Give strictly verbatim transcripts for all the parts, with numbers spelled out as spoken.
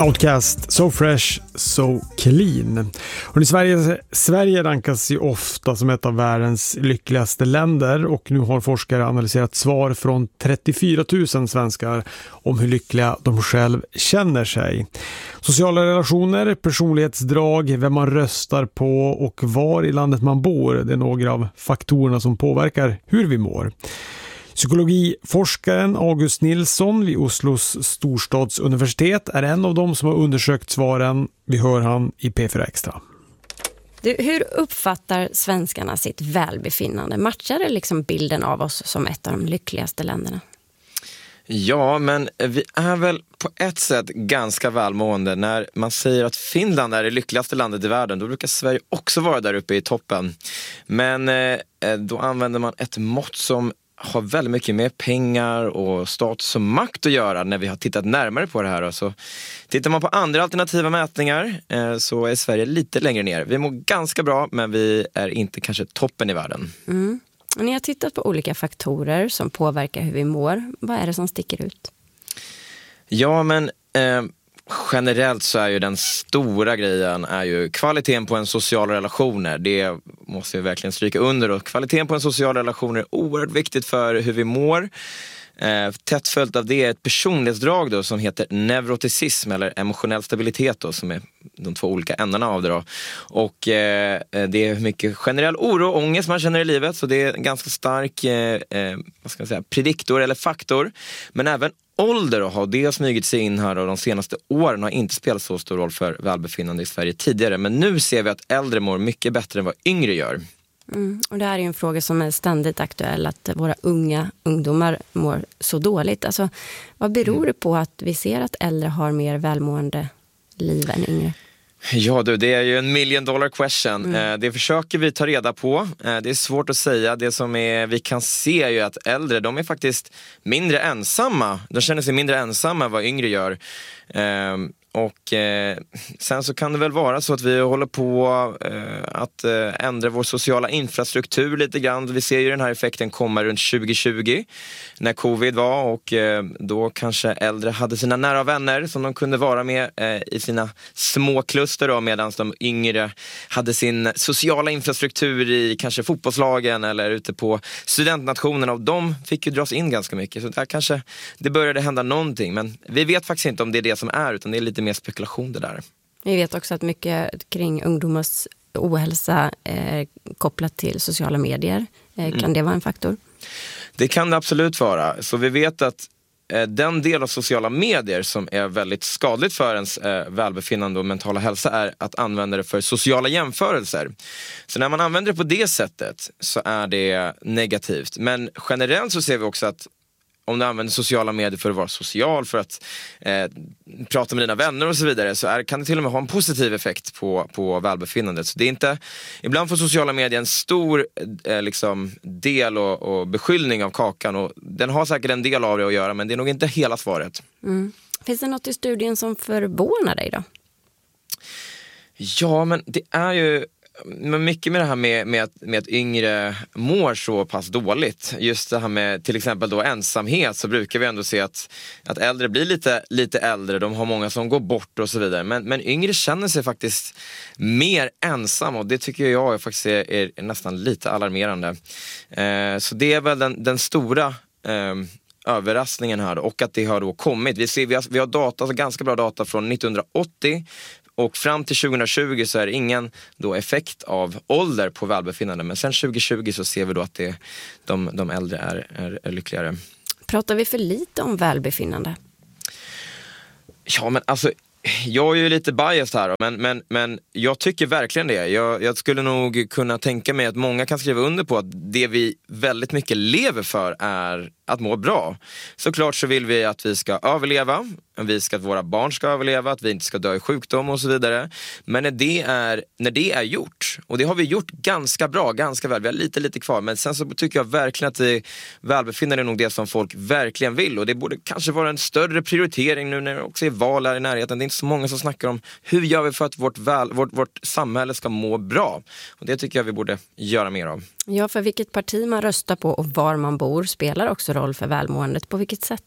Outcast, So Fresh, So Clean. Och i Sverige, Sverige rankas ju ofta som ett av världens lyckligaste länder, och nu har forskare analyserat svar från trettiofyra tusen svenskar om hur lyckliga de själv känner sig. Sociala relationer, personlighetsdrag, vem man röstar på och var i landet man bor, det är några av faktorerna som påverkar hur vi mår. Psykologiforskaren August Nilsson vid Oslos storstadsuniversitet är en av dem som har undersökt svaren. Vi hör han i P fyra Extra. Du, hur uppfattar svenskarna sitt välbefinnande? Matchar det liksom bilden av oss som ett av de lyckligaste länderna? Ja, men vi är väl på ett sätt ganska välmående. När man säger att Finland är det lyckligaste landet i världen, då brukar Sverige också vara där uppe i toppen. Men eh, då använder man ett mått som har väldigt mycket med pengar och status och makt att göra när vi har tittat närmare på det här. Så tittar man på andra alternativa mätningar eh, så är Sverige lite längre ner. Vi mår ganska bra, men vi är inte kanske toppen i världen. Mm. Och ni har tittat på olika faktorer som påverkar hur vi mår. Vad är det som sticker ut? Ja, men eh, generellt så är ju den stora grejen är ju kvaliteten på en social relationer. Det måste vi verkligen stryka under. Och kvaliteten på en social relation är oerhört viktigt för hur vi mår. Eh, tätt följt av det är ett personlighetsdrag då, som heter neuroticism eller emotionell stabilitet då, som är de två olika ändarna av det då. Och eh, det är mycket generell oro och ångest man känner i livet, så det är en ganska stark eh, eh, vad ska jag säga, prediktor eller faktor. Men även ålder har det smugit sig in här, och de senaste åren har inte spelat så stor roll för välbefinnande i Sverige tidigare. Men nu ser vi att äldre mår mycket bättre än vad yngre gör. Mm, och det här är ju en fråga som är ständigt aktuell, att våra unga ungdomar mår så dåligt. Alltså, vad beror det på att vi ser att äldre har mer välmående liv än yngre? Ja du, det är ju en million dollar question. Mm. Det försöker vi ta reda på. Det är svårt att säga. Det som är, vi kan se är ju att äldre, de är faktiskt mindre ensamma. De känner sig mindre ensamma än vad yngre gör. Och eh, sen så kan det väl vara så att vi håller på eh, att eh, ändra vår sociala infrastruktur lite grann. Vi ser ju den här effekten komma runt tjugo tjugo när covid var, och eh, då kanske äldre hade sina nära vänner som de kunde vara med eh, i sina små kluster då, medan de yngre hade sin sociala infrastruktur i kanske fotbollslagen eller ute på studentnationerna, och de fick ju dras in ganska mycket. Så där kanske det började hända någonting, men vi vet faktiskt inte om det är det som är, utan det är lite mer spekulation det där. Vi vet också att mycket kring ungdomars ohälsa är kopplat till sociala medier. Eh, kan mm. det vara en faktor? Det kan det absolut vara. Så vi vet att eh, den del av sociala medier som är väldigt skadligt för ens eh, välbefinnande och mentala hälsa är att använda det för sociala jämförelser. Så när man använder det på det sättet så är det negativt. Men generellt så ser vi också att om du använder sociala medier för att vara social, för att eh, prata med dina vänner och så vidare, så är, kan det till och med ha en positiv effekt på, på välbefinnandet. Så det är inte, ibland får sociala medier en stor eh, liksom, del och, och beskyllning av kakan, och den har säkert en del av det att göra, men det är nog inte hela svaret. Mm. Finns det något i studien som förvånar dig då? Ja, men det är ju men mycket med det här med, med, att, med att yngre mår så pass dåligt. Just det här med till exempel då ensamhet, så brukar vi ändå se att, att äldre blir lite, lite äldre. De har många som går bort och så vidare. Men, men yngre känner sig faktiskt mer ensam, och det tycker jag faktiskt är, är, är nästan lite alarmerande. Eh, så det är väl den, den stora eh, överraskningen här då, och att det har då kommit. Vi, ser, vi, har, vi har data, alltså ganska bra data från nittonhundraåttio. Och fram till tjugo tjugo så är det ingen då effekt av ålder på välbefinnande. Men sen tjugo tjugo så ser vi då att det, de, de äldre är, är, är lyckligare. Pratar vi för lite om välbefinnande? Ja, men alltså, jag är ju lite biased här då, men, men, men jag tycker verkligen det. Jag, jag skulle nog kunna tänka mig att många kan skriva under på att det vi väldigt mycket lever för är att må bra. Såklart så vill vi att vi ska överleva, vi ska att våra barn ska överleva, att vi inte ska dö i sjukdom och så vidare. Men när det är, när det är gjort, och det har vi gjort ganska bra, ganska väl, vi har lite lite kvar, men sen så tycker jag verkligen att det välbefinnande är nog det som folk verkligen vill, och det borde kanske vara en större prioritering nu när det också är val här i närheten. Det är inte så många som snackar om hur gör vi för att vårt, väl, vårt, vårt samhälle ska må bra, och det tycker jag vi borde göra mer av. Ja, för vilket parti man röstar på och var man bor spelar också roll för välmåendet. På vilket sätt?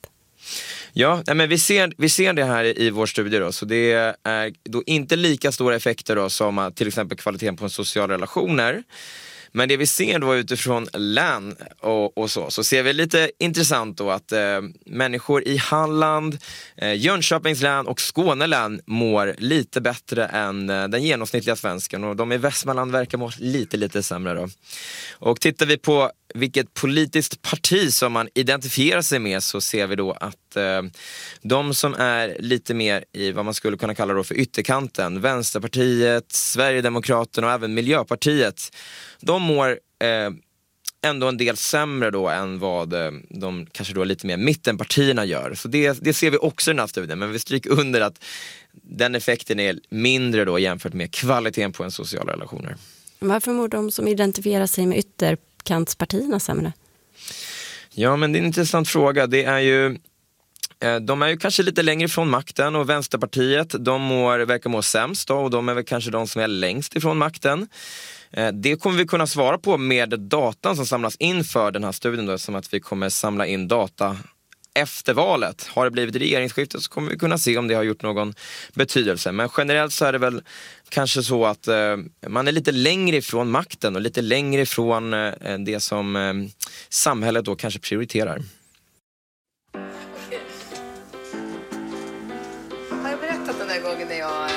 Ja, men vi ser, vi ser det här i vår studie då, så det är då inte lika stora effekter då som till exempel kvaliteten på sociala relationer. Men det vi ser då utifrån län och, och så, så ser vi lite intressant då att eh, människor i Halland, eh, Jönköpings län och Skåne län mår lite bättre än eh, den genomsnittliga svensken, och de i Västmanland verkar må lite, lite sämre då. Och tittar vi på vilket politiskt parti som man identifierar sig med, så ser vi då att eh, de som är lite mer i vad man skulle kunna kalla då för ytterkanten, Vänsterpartiet, Sverigedemokraterna och även Miljöpartiet, de mår eh, ändå en del sämre då än vad eh, de kanske då lite mer mittenpartierna gör. Så det, det ser vi också i den här studien, men vi stryker under att den effekten är mindre då jämfört med kvaliteten på en sociala relationer. Varför mår de som identifierar sig med ytterkantspartierna sämre? Ja, men det är en intressant fråga. Det är ju, de är ju kanske lite längre ifrån makten, och Vänsterpartiet, de mår, verkar må sämst då, och de är väl kanske de som är längst ifrån makten. Det kommer vi kunna svara på med datan som samlas in för den här studien då, som att vi kommer samla in data efter valet. Har det blivit regeringsskifte så kommer vi kunna se om det har gjort någon betydelse. Men generellt så är det väl kanske så att eh, man är lite längre ifrån makten och lite längre ifrån eh, det som eh, samhället då kanske prioriterar.